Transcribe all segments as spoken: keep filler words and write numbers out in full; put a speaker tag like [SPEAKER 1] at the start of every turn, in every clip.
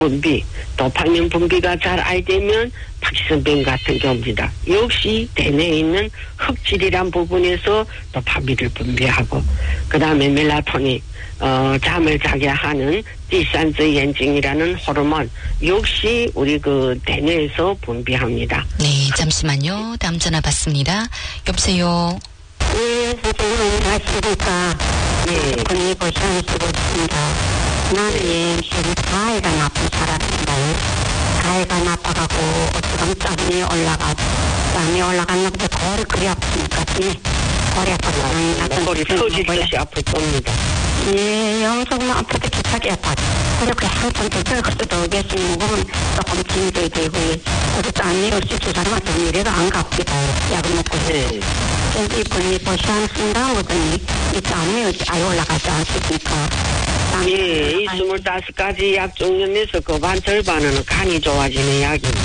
[SPEAKER 1] 분비, 도파민 분비가 잘 안 되면 박지성병 같은 경우입니다. 역시 대뇌에 있는 흑질이란 부분에서 도파민을 분비하고, 그 다음에 멜라토닌, 어, 잠을 자게 하는 디산즈 엔징이라는 호르몬 역시 우리 그 대뇌에서 분비합니다.
[SPEAKER 2] 네, 잠시만요. 다음 전화 받습니다. 여보세요.
[SPEAKER 3] 예, 선생님 안녕하십니까.
[SPEAKER 1] 예.
[SPEAKER 3] 건이 고시원 쓰고 있습니다. 나는 예, 지금 가해가 나쁜 사람입니다. 가해가 나빠가고 어쩌면 땀이 올라가 땀이 올라갔나 보다. 골이 그리 아프니까 골이 아프다.
[SPEAKER 1] 골이 터지듯이 아플 겁니다.
[SPEAKER 3] 예, 영적으로 아프게 기차게 아파. 그렇게 한참 더 그때도 오겠으면 몸은 조금 긴장이 되고 어디 땀이 없이 두 사람한테 미래도 안 갚기다. 약을 먹고
[SPEAKER 1] 네.
[SPEAKER 3] 이 분이 보시한 순간 거더니 이 땀이 어디 아예 올라가지 않습니까?
[SPEAKER 1] 예, 이 스물다섯 가지 약 중에서 그 반 절반은 간이 좋아지는 약입니다.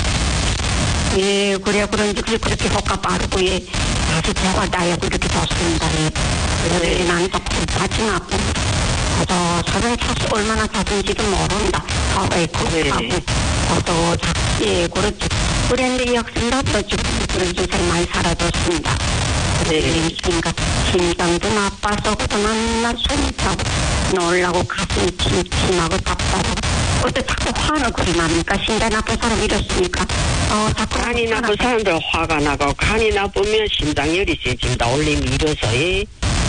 [SPEAKER 3] 예, 그래, 그런지 그렇게 효과 빠르고, 예, 아주 제가 나야 그렇게 좋습니다. 예. 그래서 나는 조금 다친 아픔. 저도 사전 차수 얼마나 탔는지도 모른다. 저도 있고,
[SPEAKER 1] 네.
[SPEAKER 3] 저도, 예, 그렇죠. 그런데 이 학생도 지금 그런 증상이 많이 사라졌습니다.
[SPEAKER 1] 네.
[SPEAKER 3] 그러니까 심장도 나빠서 그동안 숨이 차고 놀라고 가슴이 침침하고 답답하고 어때 자꾸 화를 그리 납니까? 심장 나쁜 사람 이렇습니까? 어, 자꾸
[SPEAKER 1] 간이 나쁜 사람들 화가 나고 간이 나쁘면 심장열이 세집니다. 올림이 일어서. 예.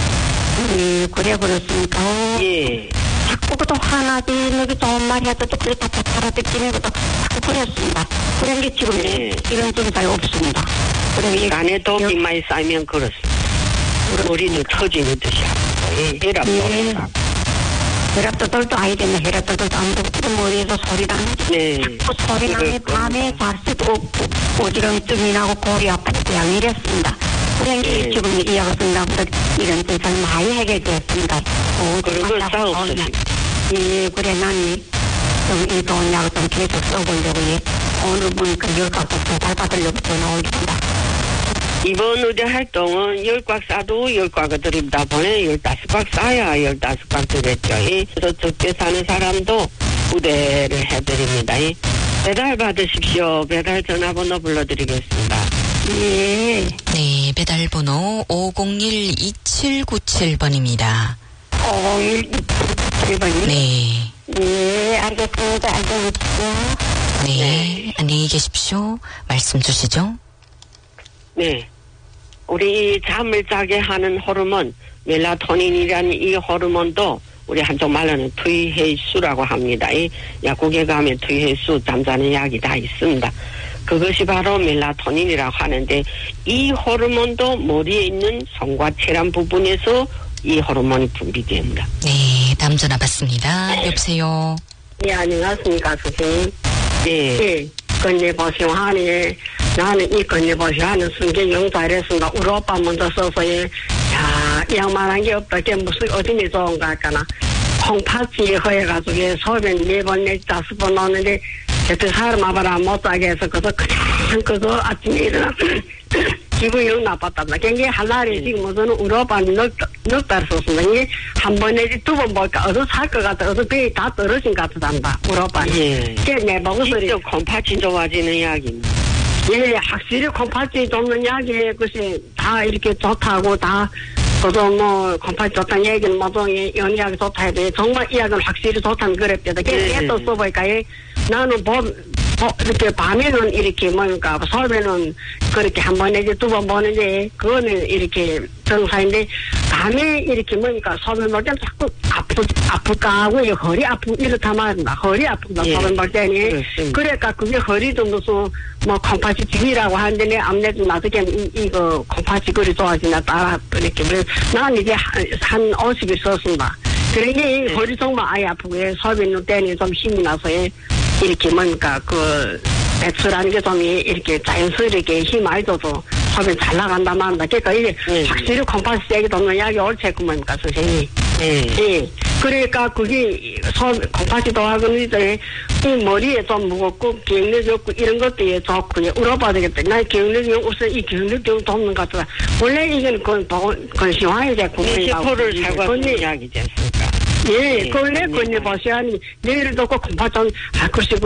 [SPEAKER 3] 예, 그래 그렇습니까? 어,
[SPEAKER 1] 예.
[SPEAKER 3] 자꾸 그도 화나지 너기 좋은 말 해도 또 그래 답답하다 느끼는 것도 자꾸 그랬습니다. 그런 게 지금
[SPEAKER 1] 네.
[SPEAKER 3] 이런 증상이 없습니다. 그래
[SPEAKER 1] 간에 독이 많이 쌓이면 그렇습니다. 머리는 터지는 듯이 아프고, 예, 혈압도
[SPEAKER 3] 예.
[SPEAKER 1] 올라가고.
[SPEAKER 3] 혈압도들도 아이 되면 혈압도들도 안 되고 머리에서 소리 나는
[SPEAKER 1] 네.
[SPEAKER 3] 자꾸 소리 나는 밤에 잘 수도 없고 오지렁증이 나고 골이 아프고 그냥 이랬습니다. 그런 게
[SPEAKER 1] 네.
[SPEAKER 3] 지금 이 약을 쓴다보다 이런 증상이 많이 해결되었습니다.
[SPEAKER 1] 그런 걸 싸웠습니다.
[SPEAKER 3] 예, 그래 나는 좀이 좋은 약을 좀 계속 써보려고 예. 오늘 보니까 열값도 배달 받으려고 전화 올립니다.
[SPEAKER 1] 이번 의대 활동은 열 꽉 싸도 열 꽉을 드립니다. 번에 열다섯 꽉 싸야 열다섯 꽉 드렸죠. 예. 그래서 적게 사는 사람도 우대를 해드립니다. 예. 배달 받으십시오. 배달 전화번호 불러드리겠습니다.
[SPEAKER 3] 예.
[SPEAKER 2] 네, 배달번호 오공일 이칠구칠 번입니다.
[SPEAKER 3] 오일 칠 번이?
[SPEAKER 2] 네.
[SPEAKER 3] 예, 알겠습니다. 안녕히 계십시오.
[SPEAKER 2] 네,
[SPEAKER 1] 네.
[SPEAKER 2] 안녕히 계십시오. 말씀 주시죠.
[SPEAKER 1] 네. 우리 잠을 자게 하는 호르몬, 멜라토닌이라는 이 호르몬도 우리 한쪽 말로는 투이해수라고 합니다. 이 약국에 가면 투이해수 잠자는 약이 다 있습니다. 그것이 바로 멜라토닌이라고 하는데 이 호르몬도 머리에 있는 손과 체란 부분에서 이 호르몬이 분비됩니다.
[SPEAKER 2] 네, 다음 전화 받습니다. 여보세요.
[SPEAKER 3] 예, 안녕하십니까, 선생님.
[SPEAKER 1] 네.
[SPEAKER 3] 예, 건네보시오 하니, 나는 이 건네보시오 하는 순간 영자이랬습니다. 우리 오빠 먼저 써서, 예, 야, 양만한 게 없다. 그게 무슨, 어디니 좋은가 할까나. 콩팥이 허해가지고, 예, 소변 네 번, 네 다섯 번 넣는데, 그때 사람 아바라 못 자게 해서, 그저 그냥, 그저 아침에 일어나, 기분이 영 나빴답니다. 그게 한 날에 지금 무슨 우리 오빠는 넉, 넉 달 썼습니다. 이게 한 번 내지 두 번 볼까, 어디 살 것 같아, 어디 배에 다 떨어진 것 같단다, 우리 오빠는.
[SPEAKER 1] 예.
[SPEAKER 3] 그게 내 목소리.
[SPEAKER 1] 직접 콩팥이 좋아지는 약입니다.
[SPEAKER 3] 예, 확실히 콩팥이 좋는 약이, 글쎄, 다 이렇게 좋다고, 다, 그도 뭐, 콩팥이 좋다는 얘기는 모두 연약이 좋다 해도, 정말 이 약은 확실히 좋다는 그랬대요. 그래서 또 써보니까, 예, 나는 봄, 어, 이렇게 밤에는 이렇게 뭔가 소변은 그렇게 한 번 내지 두 번 보는데 그거는 이렇게 정상인데 밤에 이렇게 뭐니까 소변 볼 때는 자꾸 아프 아플까 하고 이 허리 아프 이렇다 말인다. 허리 아프다
[SPEAKER 1] 예,
[SPEAKER 3] 소변 볼 때니
[SPEAKER 1] 그렇습니다.
[SPEAKER 3] 그러니까 그게 허리도 무슨 뭐 콩팥이 집이라고 하는데 내 암내도 나중에 이, 이거 콩팥이 그리 좋아지나 따라 이렇게 그래서 난 이제 한, 한 오십일 썼습니다. 그러니까 이
[SPEAKER 1] 네.
[SPEAKER 3] 허리 정말 아예 아프고 소변 때니 좀 힘이 나서 이렇게 뭔가 그 배출하는 게 좀 이렇게 자연스럽게 힘 많이 줘도 소변 잘 나간단 말입니다. 그러니까 이게
[SPEAKER 1] 네.
[SPEAKER 3] 확실히 콩팥이 세게 돕는 약이 옳지 그 뭡니까 선생님.
[SPEAKER 1] 네.
[SPEAKER 3] 예. 그러니까 그게 소 콩팥이 도와주는 이제 이 머리에 좀 무겁고 기억력이 없고 이런 것도 좋고 울어봐야 되겠다. 나 기억력이 없어 이 기억력이 돕는 것 같다. 원래 이건 그건 그건 시황이 됐고
[SPEAKER 1] 세포를 살고 있는 약이지 않습니까?
[SPEAKER 3] 예,
[SPEAKER 1] 네,
[SPEAKER 3] 그래,
[SPEAKER 1] 네.
[SPEAKER 3] 건네보시니, 내일도 그 공파 좀, 아, 글쎄,